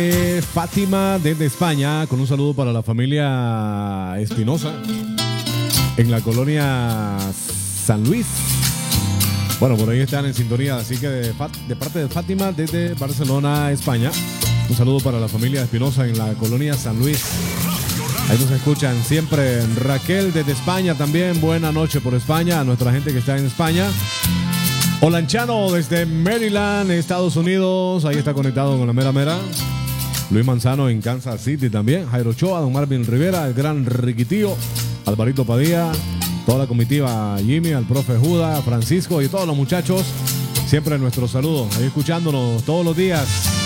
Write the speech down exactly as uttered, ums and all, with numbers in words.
Eh, Fátima desde España, con un saludo para la familia Espinosa en la colonia San Luis. Bueno, por ahí están en sintonía, así que de, de parte de Fátima desde Barcelona, España, un saludo para la familia Espinosa en la colonia San Luis. Ahí nos escuchan siempre. Raquel desde España también, buena noche por España, a nuestra gente que está en España. Olanchano desde Maryland, Estados Unidos, ahí está conectado con la mera mera. Luis Manzano en Kansas City también. Jairo Ochoa, don Marvin Rivera, el gran Riquitío, Alvarito Padilla, toda la comitiva, Jimmy, al profe Judas, Francisco y todos los muchachos. Siempre nuestro saludo, ahí escuchándonos todos los días.